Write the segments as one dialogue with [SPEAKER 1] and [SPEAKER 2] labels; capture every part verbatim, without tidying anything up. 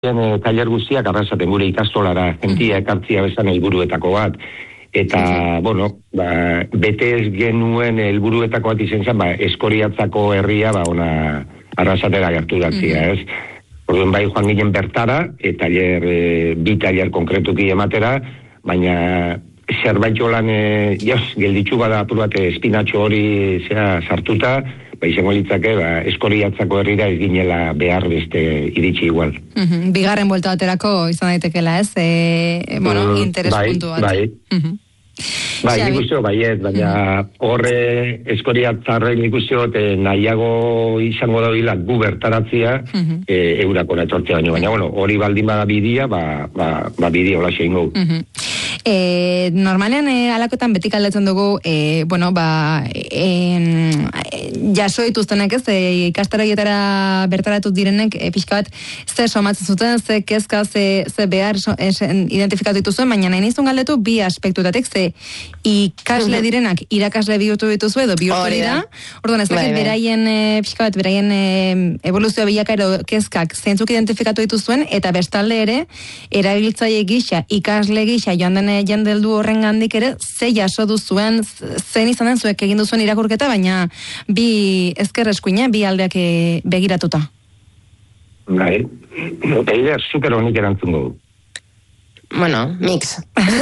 [SPEAKER 1] e, tailer guztiak arrasaten gure ikastolara, jentia ekartzia bezan helburuetako bat. Eta, bueno, ba, bete ez genuen helburuetako bat izen zen, ba, Eskoriatzako herria, ba, ona arrasatera gerturatzia, ez? Orduan bai joan ginen bertara, e, tailer, e, bi tailer konkretuki ematera, baina zerbait jolan, e, jos, gelditzu bada apur bat espinatxo hori zera sartuta, ba, izango litzake, ba, Eskoriatzako herrira ez ginela behar beste iritsi igual.
[SPEAKER 2] Uh-huh. Bigarren buelta baterako izan daitekela, ez? E, bueno, uh, interes
[SPEAKER 1] bai,
[SPEAKER 2] puntu bat.
[SPEAKER 1] Bai, uh-huh. Bai, nik uste bai ez, baina horre Eskoriatzarren nik uste nahiago izango da gu bertaratzia uh-huh. e, eurako netortzea baino, baina bueno, hori baldin bada bidia, ba, ba, ba bidia hola xe ingo.
[SPEAKER 2] Uh-huh. E, normalean e, alakotan betik aldatzen dugu e, bueno, ba en, jaso dituztenek ez, e, ikastaroietara bertaratu direnek e, pixka bat ze somatzen zuten, ze kezka, ze, ze behar so, esen, identifikatu dituzuen, baina nahi nizun galdetu bi aspektutatek, ze ikasle direnak irakasle bihurtu dituzu edo bihurtu dira, orduan ez dakit beraien e, pixka bat, beraien e, evoluzio bilakaero kezkak zeintzuk identifikatu dituzuen, eta bestalde ere erabiltzaile gisa, ikasle gisa joan den jende heldu horren gandik ere, ze jaso duzuen, zein izan den zuek egin duzuen irakurketa, baina bi ezker eskuine, bi aldeak begiratuta.
[SPEAKER 1] Bai, begira super honik erantzungo du.
[SPEAKER 3] Bueno, mix.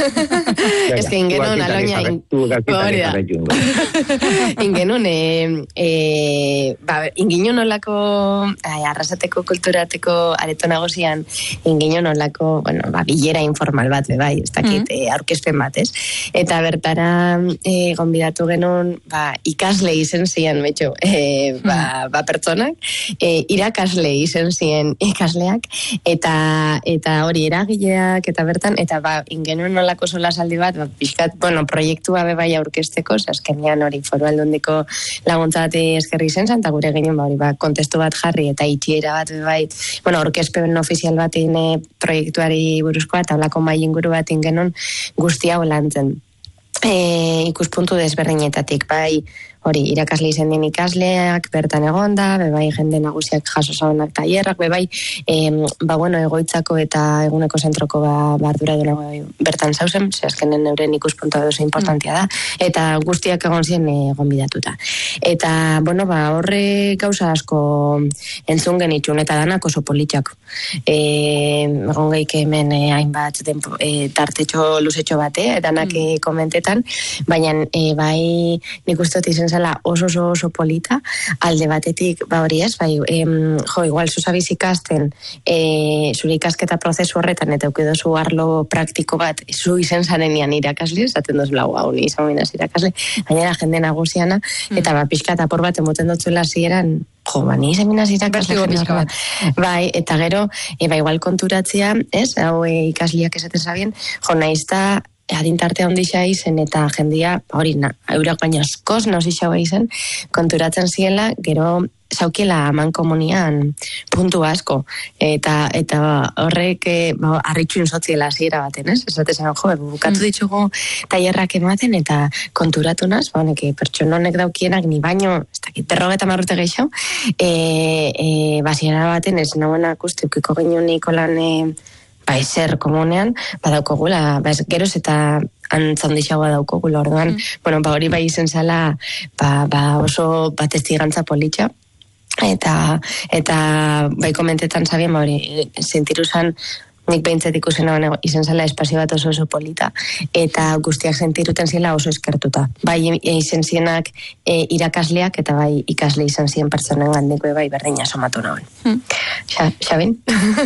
[SPEAKER 3] Ez que ingenun aloña hori da. Ingenun e, e, ba, ingenun olako ai, arrasateko kulturateko areto nagusian ingenun olako, bueno, ba, bilera informal bat, bai, ez dakit, mm. e, aurkezpen bat, ez? Eta bertara e, gonbidatu genuen ba, ikasle izen ziren, betxo, e, ba, ba pertsonak, e, irakasle izen ziren ikasleak, eta eta hori eragileak, eta bertara eta ba, ingenuen nolako sola saldi bat, ba, pixkat, bueno, proiektua bebai aurkesteko, azkenean hori foru aldundiko laguntza bat eskerri zen, eta gure genuen, ba, hori, ba, kontestu bat jarri, eta itxiera bat bebai, bueno, aurkezpen ofizial bat ine proiektuari buruzkoa, eta holako mai inguru bat ingenuen guztia holantzen. E, ikuspuntu desberdinetatik, bai, hori, irakasle izen den ikasleak, bertan egonda, bebai jende nagusiak jaso zaunak tailerrak, bebai, em, ba, bueno, egoitzako eta eguneko zentroko ba, bardura duna bai, bertan zauzen, ze azkenen euren ikuspuntua dozu importantia da, eta guztiak egon ziren egon bidatuta. Eta, bueno, ba, horre gauza asko entzun genitxun, eta danak oso politxak. E, egon geik hemen e, hainbat denpo, e, tartetxo luzetxo bate, danak mm. e, komentetan, baina e, bai nik uste izan zela oso oso oso polita, alde batetik, ba hori ez, bai, em, jo, igual zuzabiz ikasten e, zure ikasketa prozesu horretan, eta eukido zu arlo praktiko bat, zu izen zarenean irakasle, zaten doz blau, hau, ni izan minaz irakasle, gainera jende nagusiana, mm. eta ba, pixka eta por bat emoten dutzuela zieran, jo, ba, ni izan minaz irakasle, bat. Bai, eta gero, e, ba, igual konturatzea, ez, hau e, ikasliak esaten zabien, jo, naizta, adintartea ondisa izen eta jendia, hori, na, eurak baina askoz nauzixau izen, konturatzen ziela, gero zaukiela aman komunian puntu asko, eta eta horrek ba, arritxun sotziela zira baten, ez? Ez batean, jo, bukatu ditugu tailerrak ematen, eta konturatu naz, ba, honek, pertson honek daukienak, ni baino, ez dakit, berrogeta marrute gehiago, e, e, basiera baten, ez nagoen akustu, ukiko ginen nikolan, e, ba, ezer komunean, badaukogula, ba, geroz eta antzondixagoa daukogula, orduan, mm. bueno, ba, hori bai izen zala, ba, ba, oso bat estigantza politxa, eta, eta bai komentetan zabien, ba, hori, sentiruzan, nik behintzat ikusen izen zela espazio bat oso oso polita, eta guztiak sentiruten zela oso eskertuta. Bai izen zienak e, irakasleak, eta bai ikasle izan zien pertsonen gandiko, bai berdina somatu nagoen. Hmm. Xabin?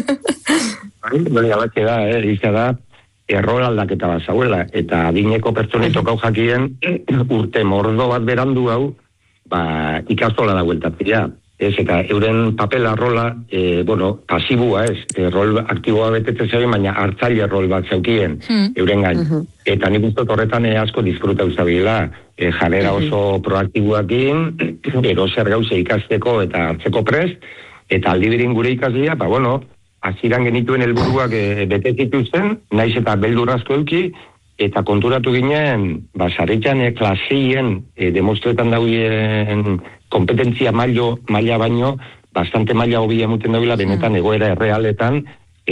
[SPEAKER 1] Bai, abatxe da, eh, izan da, error aldaketa bat zauela, eta adineko pertsonei tokau jakien urte mordo bat berandu hau, ba, ikastola da bueltatzea. Ez, eta euren papela rola, e, bueno, pasibua ez, e, rol aktiboa betetzen zegoen, baina hartzaile rol bat zeukien, hmm. euren gain. Uh-huh. Eta nik uste horretan e, asko disfruta uzabila, e, janera oso uh-huh. proaktiboakin, ero zer gauze ikasteko eta hartzeko prest, eta aldibirin gure ikaslea, ba, bueno, aziran genituen helburuak e, bete zituzten, naiz eta beldurazko euki, eta konturatu ginen, ba, saretan e, klasien e, demostretan dauen kompetentzia mailo, maila baino, bastante maila hobi emuten dagoela, benetan egoera errealetan,